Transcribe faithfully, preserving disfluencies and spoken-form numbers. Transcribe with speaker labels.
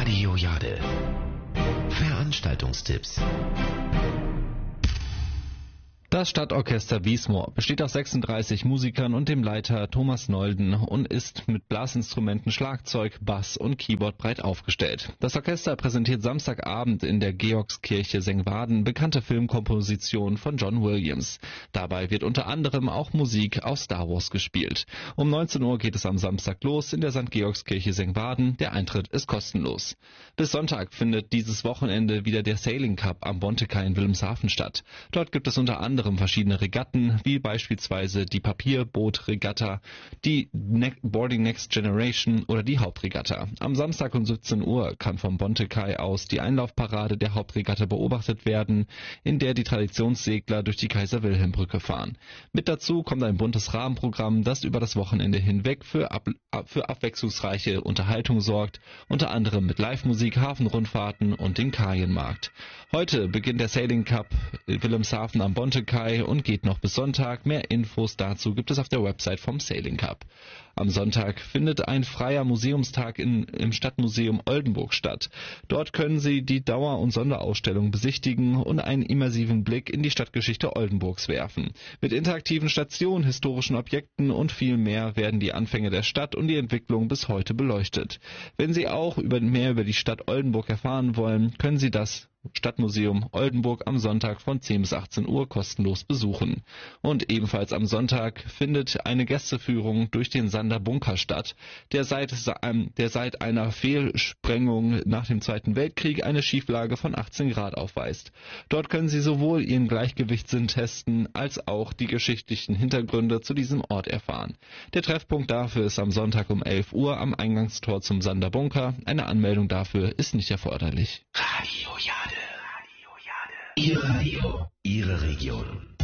Speaker 1: Radio Jade. Veranstaltungstipps.
Speaker 2: Das Stadtorchester Wiesmoor besteht aus sechsunddreißig Musikern und dem Leiter Thomas Nolden und ist mit Blasinstrumenten, Schlagzeug, Bass und Keyboard breit aufgestellt. Das Orchester präsentiert Samstagabend in der Georgskirche Sengwarden bekannte Filmkompositionen von John Williams. Dabei wird unter anderem auch Musik aus Star Wars gespielt. Um neunzehn Uhr geht es am Samstag los in der Sankt Georgskirche Sengwarden. Der Eintritt ist kostenlos. Bis Sonntag findet dieses Wochenende wieder der Sailing Cup am Bontekai in Wilhelmshaven statt. Dort gibt es unter anderem verschiedene Regatten, wie beispielsweise die Papierboot-Regatta, die ne- Boarding Next Generation oder die Hauptregatta. Am Samstag um siebzehn Uhr kann vom Bontekai aus die Einlaufparade der Hauptregatta beobachtet werden, in der die Traditionssegler durch die Kaiser-Wilhelm-Brücke fahren. Mit dazu kommt ein buntes Rahmenprogramm, das über das Wochenende hinweg für, ab- für abwechslungsreiche Unterhaltung sorgt, unter anderem mit Live-Musik, Hafenrundfahrten und den Kajenmarkt. Heute beginnt der Sailing Cup Wilhelmshaven am Bontekai und geht noch bis Sonntag. Mehr Infos dazu gibt es auf der Website vom Sailing Cup. Am Sonntag findet ein freier Museumstag in, im Stadtmuseum Oldenburg statt. Dort können Sie die Dauer- und Sonderausstellung besichtigen und einen immersiven Blick in die Stadtgeschichte Oldenburgs werfen. Mit interaktiven Stationen, historischen Objekten und viel mehr werden die Anfänge der Stadt und die Entwicklung bis heute beleuchtet. Wenn Sie auch über, mehr über die Stadt Oldenburg erfahren wollen, können Sie das Stadtmuseum Oldenburg am Sonntag von zehn bis achtzehn Uhr kostenlos besuchen. Und ebenfalls am Sonntag findet eine Gästeführung durch den Sander Bunker statt, der seit, der seit einer Fehlsprengung nach dem Zweiten Weltkrieg eine Schieflage von achtzehn Grad aufweist. Dort können Sie sowohl Ihren Gleichgewichtssinn testen, als auch die geschichtlichen Hintergründe zu diesem Ort erfahren. Der Treffpunkt dafür ist am Sonntag um elf Uhr am Eingangstor zum Sander Bunker. Eine Anmeldung dafür ist nicht erforderlich.
Speaker 1: Radio Jade. Radio Jade. Ihr Radio. Ihre Region.